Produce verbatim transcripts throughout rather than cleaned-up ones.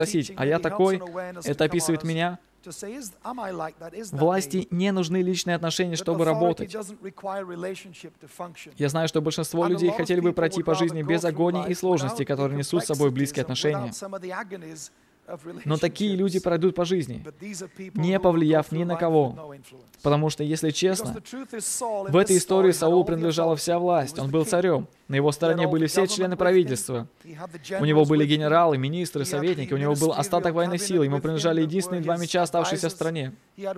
спросить, а я такой? Это описывает меня? Власти не нужны личные отношения, чтобы работать. Я знаю, что большинство людей хотели бы пройти по жизни без агонии и сложностей, которые несут с собой близкие отношения. Но такие люди пройдут по жизни, не повлияв ни на кого. Потому что, если честно, в этой истории Саулу принадлежала вся власть. Он был царем. На его стороне были все члены правительства. У него были генералы, министры, советники. У него был остаток военной силы. Ему принадлежали единственные два меча, оставшиеся в стране.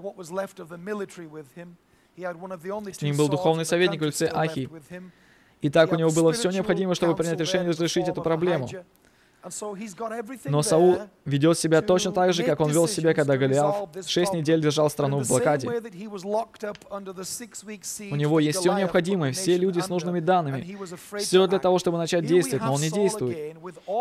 С ним был духовный советник в лице Ахи. Итак, у него было все необходимое, чтобы принять решение разрешить эту проблему. Но Саул ведет себя точно так же, как он вел себя, когда Голиаф шесть недель держал страну в блокаде. У него есть все необходимое, все люди с нужными данными, все для того, чтобы начать действовать, но он не действует.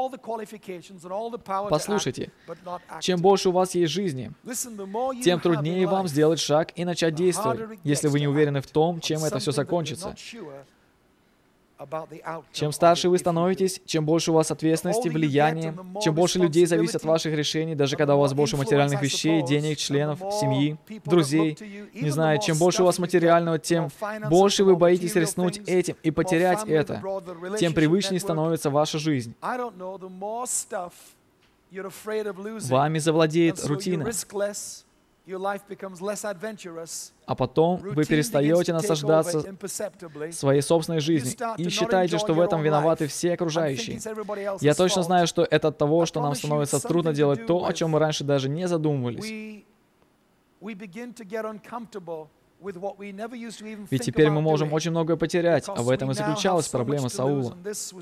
Послушайте, чем больше у вас есть жизни, тем труднее вам сделать шаг и начать действовать, если вы не уверены в том, чем это все закончится. Чем старше вы становитесь, чем больше у вас ответственности, влияния, чем больше людей зависит от ваших решений, даже когда у вас больше материальных вещей, денег, членов, семьи, друзей. Не знаю, чем больше у вас материального, тем больше вы боитесь рискнуть этим и потерять это, тем привычнее становится ваша жизнь. Вами завладеет рутина. А потом вы перестаете наслаждаться своей собственной жизнью и считаете, что в этом виноваты все окружающие. Я точно знаю, что это от того, что нам становится трудно делать то, о чем мы раньше даже не задумывались. Ведь теперь мы можем очень многое потерять, а в этом и заключалась проблема Саула.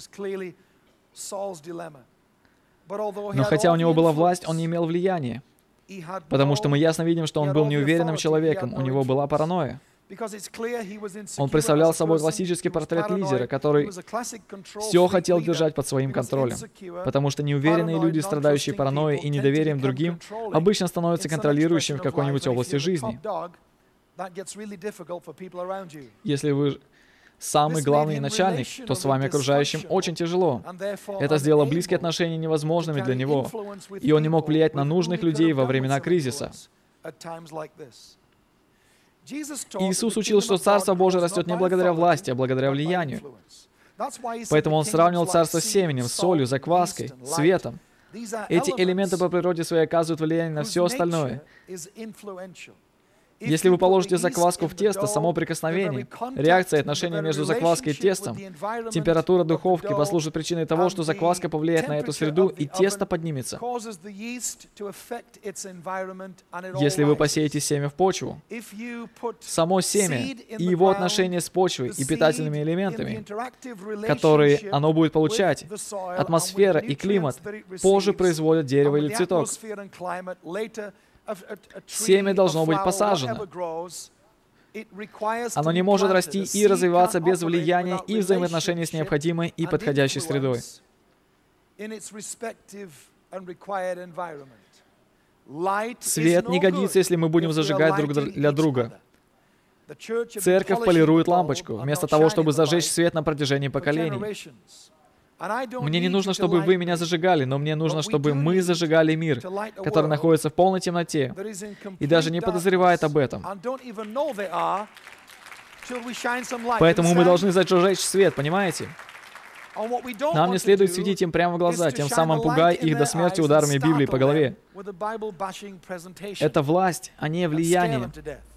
Но хотя у него была власть, он не имел влияния. Потому что мы ясно видим, что он был неуверенным человеком, у него была паранойя. Он представлял собой классический портрет лидера, который все хотел держать под своим контролем. Потому что неуверенные люди, страдающие паранойей и недоверием другим, обычно становятся контролирующими в какой-нибудь области жизни. Если вы самый главный начальник, то с вами окружающим очень тяжело. Это сделало близкие отношения невозможными для него, и он не мог влиять на нужных людей во времена кризиса. Иисус учил, что Царство Божие растет не благодаря власти, а благодаря влиянию. Поэтому Он сравнивал Царство с семенем, солью, закваской, светом. Эти элементы по природе своей оказывают влияние на все остальное. Если вы положите закваску в тесто, само прикосновение, реакция и отношения между закваской и тестом, температура духовки послужит причиной того, что закваска повлияет на эту среду, и тесто поднимется. Если вы посеете семя в почву, само семя и его отношение с почвой и питательными элементами, которые оно будет получать, атмосфера и климат, позже производят дерево или цветок. Семя должно быть посажено. Оно не может расти и развиваться без влияния и взаимоотношений с необходимой и подходящей средой. Свет не годится, если мы будем зажигать друг для друга. Церковь полирует лампочку, вместо того, чтобы зажечь свет на протяжении поколений. Мне не нужно, чтобы вы меня зажигали, но мне нужно, чтобы мы зажигали мир, который находится в полной темноте и даже не подозревает об этом. Поэтому мы должны зажечь свет, понимаете? Нам не следует светить им прямо в глаза, тем самым пугая их до смерти ударами Библии по голове. Это власть, а не влияние.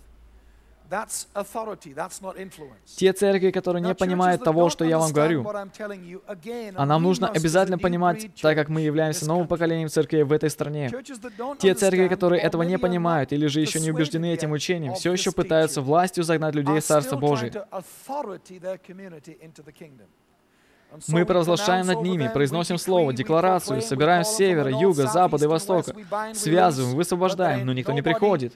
Те церкви, которые не понимают того, что я вам говорю, а нам нужно обязательно понимать, так как мы являемся новым поколением церквей в этой стране. Те церкви, которые этого не понимают или же еще не убеждены этим учением, все еще пытаются властью загнать людей в Царство Божие. Мы провозглашаем над ними, произносим слово, декларацию, собираем с севера, юга, запада и востока, связываем, высвобождаем, но никто не приходит.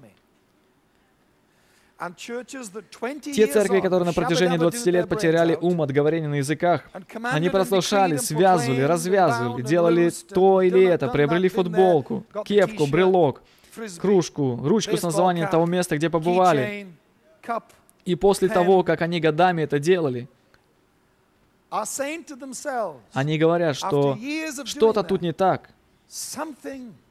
Те церкви, которые на протяжении двадцати лет потеряли ум от говорения на языках, они прослушали, связывали, развязывали, делали то или это, приобрели футболку, кепку, брелок, кружку, ручку с названием того места, где побывали. И после того, как они годами это делали, они говорят, что что-то тут не так. something